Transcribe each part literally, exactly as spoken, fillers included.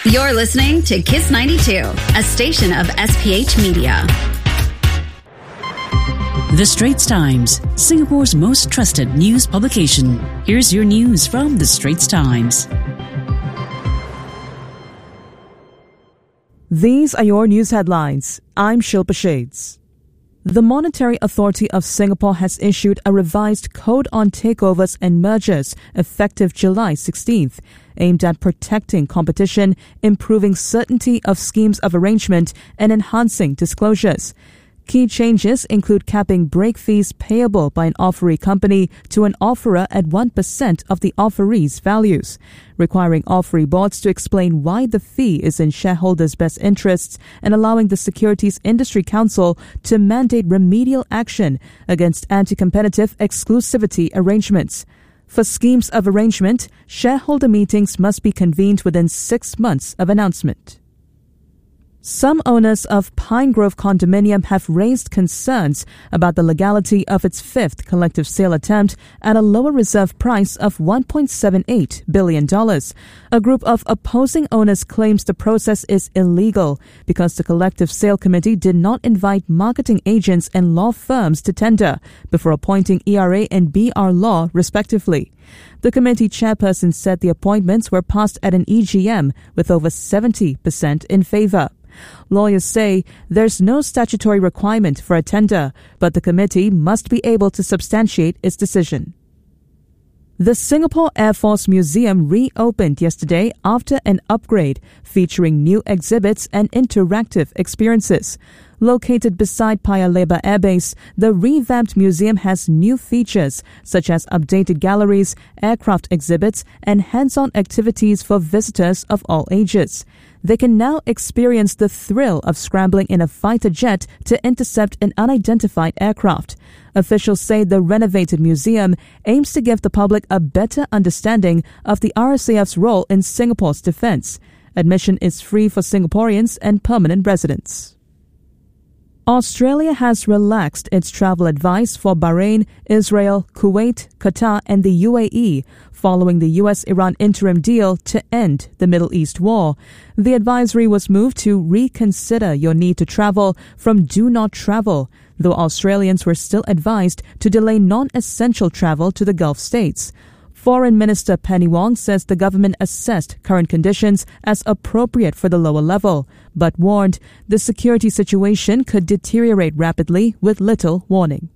You're listening to Kiss ninety-two, a station of S P H Media. The Straits Times, Singapore's most trusted news publication. Here's your news from The Straits Times. These are your news headlines. I'm Shilpa Shades. The Monetary Authority of Singapore has issued a revised Code on Takeovers and Mergers effective July sixteenth, aimed at protecting competition, improving certainty of schemes of arrangement, and enhancing disclosures. Key changes include capping break fees payable by an offeree company to an offerer at one percent of the offeree's values, requiring offeree boards to explain why the fee is in shareholders' best interests, and allowing the Securities Industry Council to mandate remedial action against anti-competitive exclusivity arrangements. For schemes of arrangement, shareholder meetings must be convened within six months of announcement. Some owners of Pine Grove Condominium have raised concerns about the legality of its fifth collective sale attempt at a lower reserve price of one point seven eight billion dollars. A group of opposing owners claims the process is illegal because the collective sale committee did not invite marketing agents and law firms to tender before appointing E R A and B R Law, respectively. The committee chairperson said the appointments were passed at an E G M with over seventy percent in favour. Lawyers say there's no statutory requirement for a tender, but the committee must be able to substantiate its decision. The Singapore Air Force Museum reopened yesterday after an upgrade featuring new exhibits and interactive experiences. Located beside Paya Lebar Air Base, the revamped museum has new features such as updated galleries, aircraft exhibits, and hands-on activities for visitors of all ages. They can now experience the thrill of scrambling in a fighter jet to intercept an unidentified aircraft. Officials say the renovated museum aims to give the public a better understanding of the R S A F's role in Singapore's defence. Admission is free for Singaporeans and permanent residents. Australia has relaxed its travel advice for Bahrain, Israel, Kuwait, Qatar, and the U A E following the U S-Iran interim deal to end the Middle East war. The advisory was moved to reconsider your need to travel from do not travel, though Australians were still advised to delay non-essential travel to the Gulf states. Foreign Minister Penny Wong says the government assessed current conditions as appropriate for the lower level, but warned the security situation could deteriorate rapidly with little warning.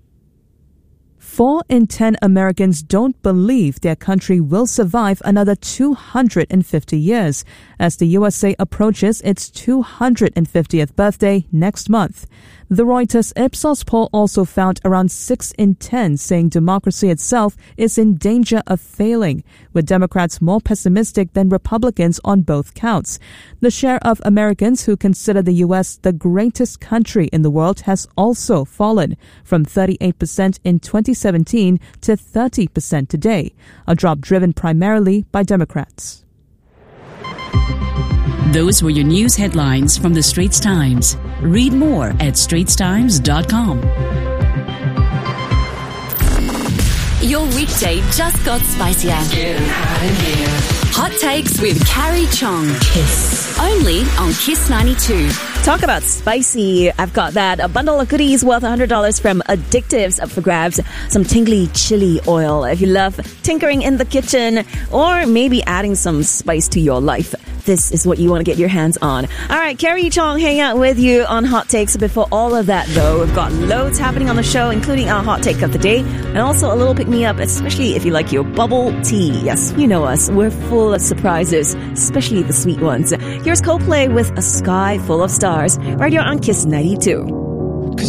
Four in ten Americans don't believe their country will survive another two hundred fifty years as the U S A approaches its two hundred fiftieth birthday next month. The Reuters Ipsos poll also found around six in ten saying democracy itself is in danger of failing, with Democrats more pessimistic than Republicans on both counts. The share of Americans who consider the U S the greatest country in the world has also fallen from thirty-eight percent in twenty seventeen to thirty percent today, a drop driven primarily by Democrats. Those were your news headlines from The Straits Times. Read more at straits times dot com. Your weekday just got spicier. Getting hot in here. Hot Takes with Carrie Chong. Kiss. Only on Kiss ninety-two. Talk about spicy. I've got that. A bundle of goodies worth one hundred dollars from Addictives up for grabs. Some tingly chili oil if you love tinkering in the kitchen or maybe adding some spice to your life. This is what you want to get your hands on. All right, Carrie Chong hanging out with you on Hot Takes. Before all of that, though, we've got loads happening on the show, including our Hot Take of the day and also a little pick-me-up, especially if you like your bubble tea. Yes, you know us. We're full of surprises, especially the sweet ones. Here's Coldplay with A Sky Full of Stars right here on Kiss ninety-two.